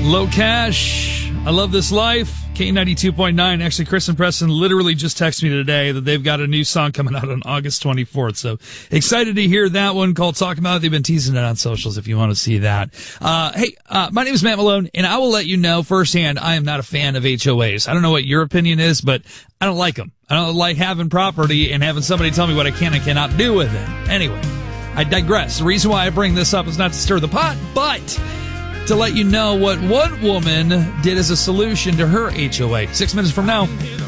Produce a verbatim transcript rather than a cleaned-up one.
Low Cash, I Love This Life, K ninety-two point nine. Actually, Chris and Preston literally just texted me today that they've got a new song coming out on August twenty-fourth. So excited to hear that one called Talk About It. They've been teasing it on socials if you want to see that. Uh, hey, uh, my name is Matt Malone, and I will let you know firsthand I am not a fan of H O As. I don't know what your opinion is, but I don't like them. I don't like having property and having somebody tell me what I can and cannot do with it. Anyway, I digress. The reason why I bring this up is not to stir the pot, but to let you know what one woman did as a solution to her H O A. Six minutes from now.